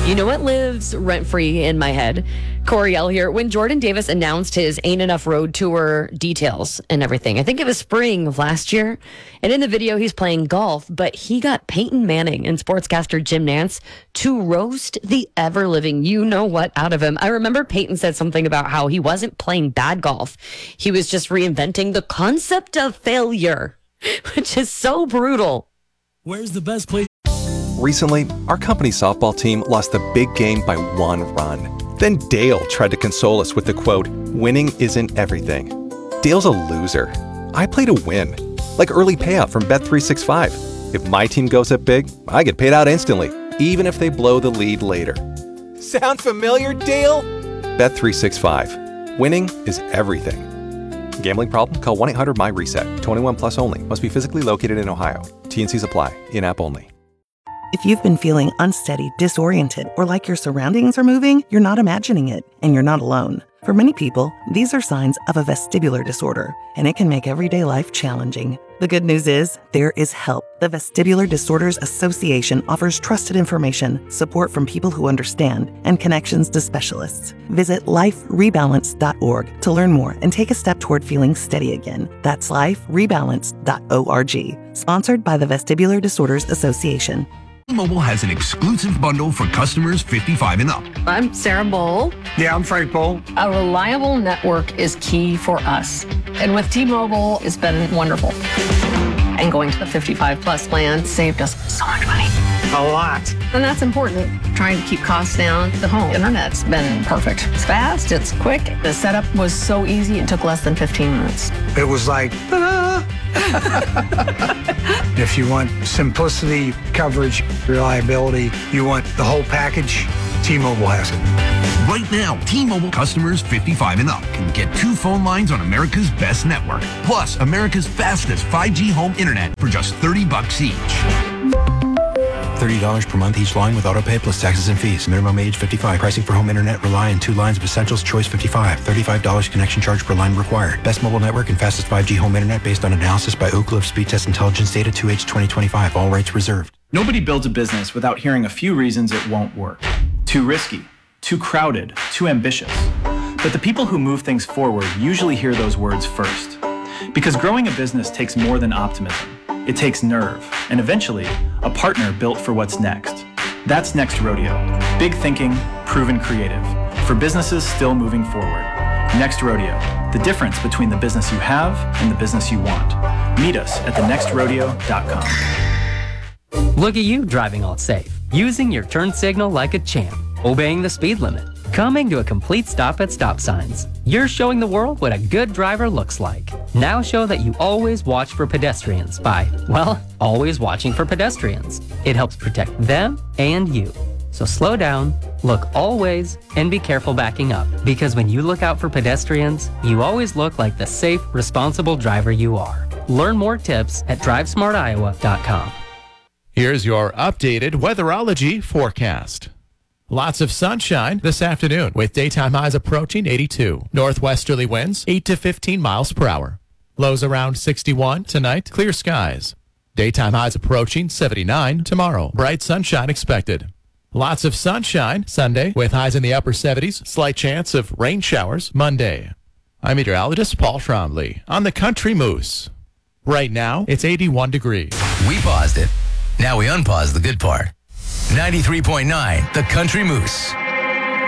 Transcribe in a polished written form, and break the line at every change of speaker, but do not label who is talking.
You know what lives rent-free in my head? Coriel here. When Jordan Davis announced his Ain't Enough Road Tour details and everything, I think it was spring of last year, and in the video he's playing golf, but he got Peyton Manning and sportscaster Jim Nantz to roast the ever-living you-know-what out of him. I remember Peyton said something about how he wasn't playing bad golf. He was just reinventing the concept of failure, which is so brutal.
Where's the best place?
Recently, our company softball team lost the big game by 1 run. Then Dale tried to console us with the quote, "Winning isn't everything." Dale's a loser. I play to win. Like early payout from Bet365. If my team goes up big, I get paid out instantly, even if they blow the lead later. Sound familiar, Dale? Bet365. Winning is everything. Gambling problem? Call 1-800-MY-RESET. 21 plus only. Must be physically located in Ohio. T&Cs apply. In-app only.
If you've been feeling unsteady, disoriented, or like your surroundings are moving, you're not imagining it, and you're not alone. For many people, these are signs of a vestibular disorder, and it can make everyday life challenging. The good news is, there is help. The Vestibular Disorders Association offers trusted information, support from people who understand, and connections to specialists. Visit liferebalance.org to learn more and take a step toward feeling steady again. That's liferebalance.org. Sponsored by the Vestibular Disorders Association.
T-Mobile has an exclusive bundle for customers 55 and up.
I'm Sarah Bowl.
Yeah, I'm Frank Bowl.
A reliable network is key for us. And with T-Mobile, it's been wonderful. And going to the 55 plus plan saved us so much money.
A lot.
And that's important. Trying to keep costs down. The home internet's been perfect. It's fast, it's quick. The setup was so easy, it took less than 15 minutes.
It was like, If you want simplicity, coverage, reliability, you want the whole package, T-Mobile has it.
Right now, T-Mobile customers 55 and up can get 2 phone lines on America's best network, plus America's fastest 5G home internet for just $30 each.
$30 per month each line with autopay plus taxes and fees. Minimum age 55. Pricing for home internet rely on 2 lines of essentials. Choice 55. $35 connection charge per line required. Best mobile network and fastest 5G home internet based on analysis by Oak Cliff Speed Test Intelligence data 2H 2025. All rights reserved.
Nobody builds a business without hearing a few reasons it won't work. Too risky, too crowded, too ambitious. But the people who move things forward usually hear those words first. Because growing a business takes more than optimism. It takes nerve, and eventually, a partner built for what's next. That's Next Rodeo. Big thinking, proven creative. For businesses still moving forward. Next Rodeo. The difference between the business you have and the business you want. Meet us at thenextrodeo.com.
Look at you driving all safe, using your turn signal like a champ, obeying the speed limit, coming to a complete stop at stop signs. You're showing the world what a good driver looks like. Now show that you always watch for pedestrians by, well, always watching for pedestrians. It helps protect them and you. So slow down, look always, and be careful backing up. Because when you look out for pedestrians, you always look like the safe, responsible driver you are. Learn more tips at drivesmartiowa.com.
Here's your updated weatherology forecast. Lots of sunshine this afternoon with daytime highs approaching 82. Northwesterly winds 8 to 15 miles per hour. Lows around 61 tonight. Clear skies. Daytime highs approaching 79 tomorrow. Bright sunshine expected. Lots of sunshine Sunday with highs in the upper 70s. Slight chance of rain showers Monday. I'm meteorologist Paul Trombley on the Country Moose. Right now, it's 81 degrees.
We paused it. Now we unpause the good part. 93.9, The Country Moose.